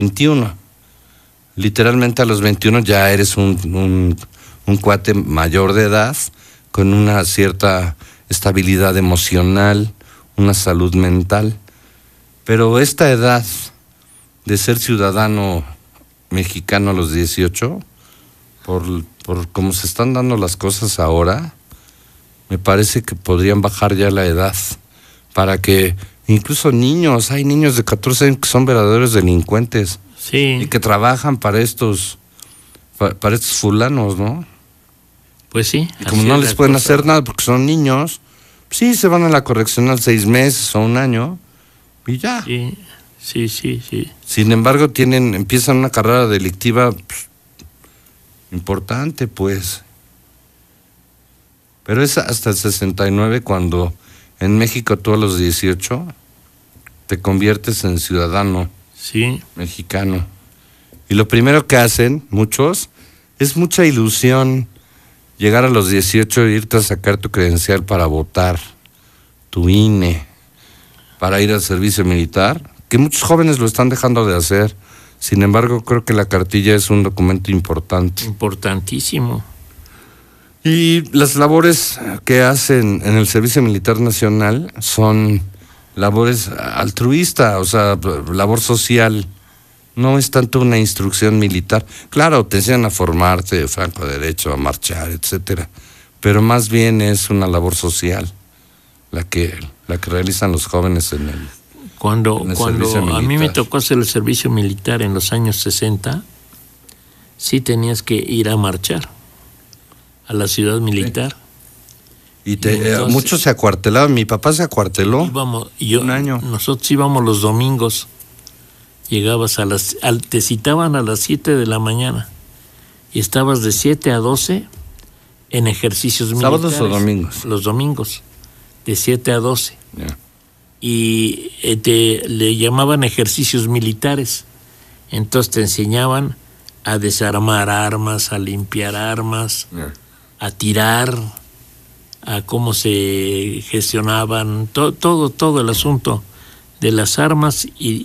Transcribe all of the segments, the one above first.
21. Literalmente a los 21 ya eres un cuate mayor de edad, con una cierta estabilidad emocional, una salud mental. Pero esta edad de ser ciudadano mexicano a los 18, por cómo se están dando las cosas ahora, me parece que podrían bajar ya la edad para que incluso niños, hay niños de 14 años que son verdaderos delincuentes. Sí. Y que trabajan para estos fulanos, ¿no? Pues sí. Y como no les pueden hacer nada porque son niños, sí, se van a la correccional 6 meses o 1 año y ya. Sí. Sin embargo, empiezan una carrera delictiva importante, pues. Pero es hasta el 69 cuando en México tú a los 18 te conviertes en ciudadano mexicano. Y lo primero que hacen muchos es mucha ilusión llegar a los 18 e irte a sacar tu credencial para votar, tu INE, para ir al servicio militar, que muchos jóvenes lo están dejando de hacer. Sin embargo, creo que la cartilla es un documento importante. Importantísimo. Y las labores que hacen en el Servicio Militar Nacional son labores altruistas, o sea, labor social. No es tanto una instrucción militar. Claro, te enseñan a formarte, franco derecho, a marchar, etcétera. Pero más bien es una labor social la que realizan los jóvenes en el Cuando servicio militar. A mí me tocó hacer el servicio militar en los años 60, sí tenías que ir a marchar a la ciudad militar. Y entonces, muchos se acuartelaban. Mi papá se acuarteló un año. Nosotros íbamos los domingos. Llegabas te citaban a las 7 de la mañana y estabas de 7 a 12 en ejercicios militares. ¿Sábados o domingos? Los domingos, de 7 a 12. Yeah. Y le llamaban ejercicios militares. Entonces te enseñaban a desarmar armas, a limpiar armas, a tirar, a cómo se gestionaban, todo el asunto de las armas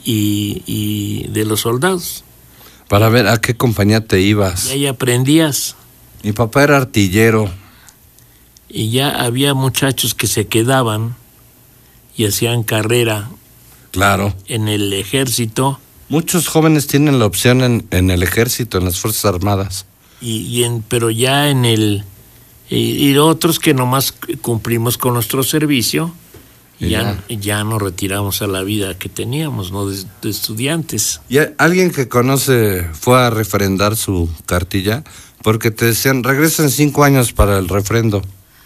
y de los soldados. Para ver a qué compañía te ibas. Y ahí aprendías. Mi papá era artillero. Y ya había muchachos que se quedaban y hacían carrera. Claro. En el ejército. Muchos jóvenes tienen la opción en el ejército, en las Fuerzas Armadas. Pero ya en el... Y otros que nomás cumplimos con nuestro servicio, ya nos retiramos a la vida que teníamos, ¿no? De estudiantes. ¿Y alguien que conoce fue a refrendar su cartilla? Porque te decían, regresa en 5 años para el refrendo.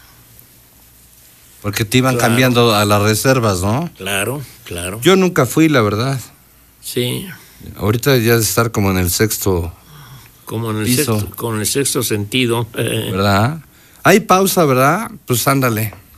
Porque te iban cambiando a las reservas, ¿no? Claro. Yo nunca fui, la verdad. Sí. Ahorita ya de estar como en el sexto piso. Con el sexto sentido. ¿Verdad? Hay pausa, ¿verdad? Pues ándale.